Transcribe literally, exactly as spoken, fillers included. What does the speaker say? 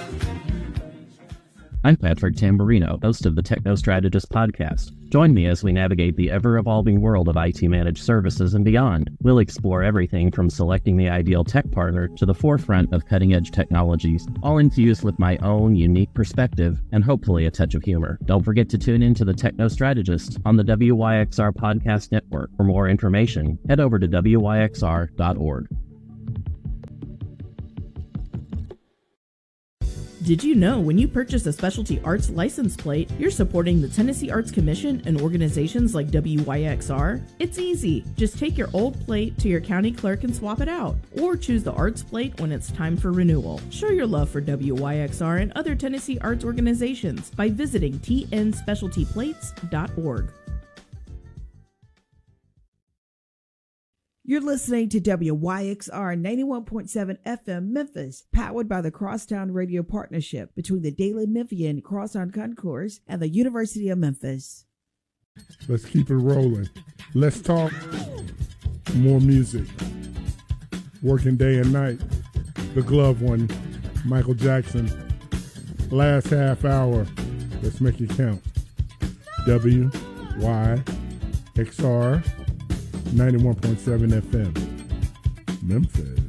I'm Patrick Tamburino, host of the Techno Strategist podcast. Join me as we navigate the ever-evolving world of I T managed services and beyond. We'll explore everything from selecting the ideal tech partner to the forefront of cutting-edge technologies, all infused with my own unique perspective and hopefully a touch of humor. Don't forget to tune in to the Techno Strategist on the W Y X R Podcast Network. For more information, head over to W Y X R dot org. Did you know when you purchase a specialty arts license plate, you're supporting the Tennessee Arts Commission and organizations like W Y X R? It's easy. Just take your old plate to your county clerk and swap it out, or choose the arts plate when it's time for renewal. Show your love for W Y X R and other Tennessee arts organizations by visiting T N specialty plates dot org. You're listening to W Y X R ninety-one point seven F M Memphis, powered by the Crosstown Radio Partnership between the Daily Memphian Crosstown Concourse and the University of Memphis. Let's keep it rolling. Let's talk more music. Working day and night. The Glove One, Michael Jackson. Last half hour. Let's make it count. W Y X R ninety-one point seven F M, Memphis.